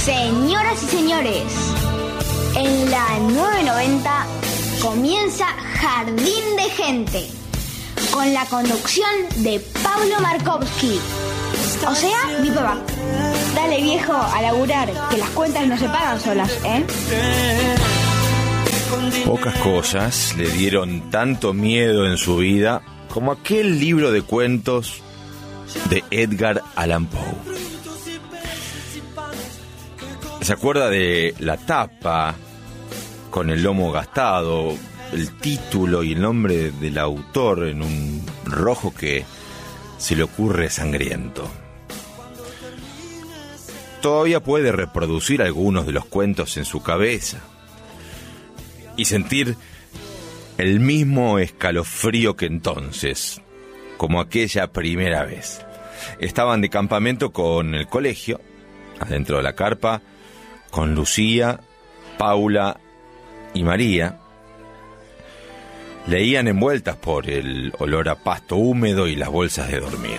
Señoras y señores, en la 990 comienza Jardín de Gente, con la conducción de Pablo Markovsky, o sea, mi papá. Dale, viejo, a laburar, que las cuentas no se pagan solas, ¿eh? Pocas cosas le dieron tanto miedo en su vida como aquel libro de cuentos de Edgar Allan Poe. ¿Se acuerda de la tapa con el lomo gastado, el título y el nombre del autor en un rojo que se le ocurre sangriento? Todavía puede reproducir algunos de los cuentos en su cabeza y sentir el mismo escalofrío que entonces, como aquella primera vez. Estaban de campamento con el colegio, adentro de la carpa, con Lucía, Paula y María. Leían envueltas por el olor a pasto húmedo y las bolsas de dormir.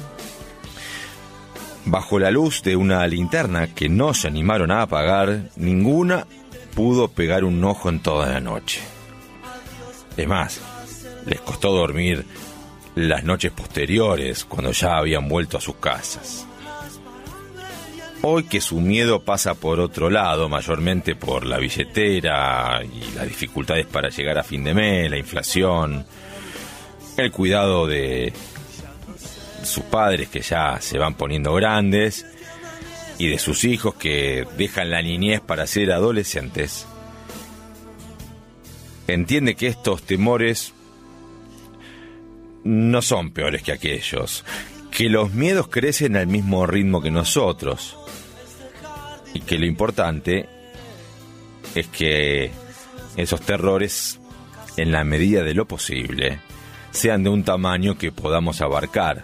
Bajo la luz de una linterna que no se animaron a apagar, ninguna pudo pegar un ojo en toda la noche. Es más, les costó dormir las noches posteriores, cuando ya habían vuelto a sus casas. Hoy que su miedo pasa por otro lado, mayormente por la billetera y las dificultades para llegar a fin de mes, la inflación, el cuidado de sus padres que ya se van poniendo grandes y de sus hijos que dejan la niñez para ser adolescentes, entiende que estos temores no son peores que aquellos, que los miedos crecen al mismo ritmo que nosotros y que lo importante es que esos terrores, en la medida de lo posible, sean de un tamaño que podamos abarcar,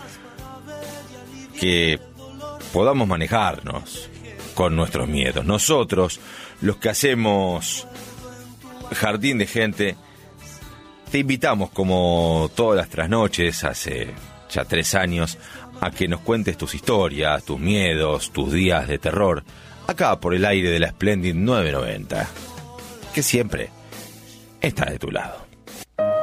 que podamos manejarnos con nuestros miedos. Nosotros, los que hacemos Jardín de Gente, te invitamos, como todas las trasnoches, hace ya 3 años, a que nos cuentes tus historias, tus miedos, tus días de terror, acá por el aire de la Splendid 990, que siempre está de tu lado.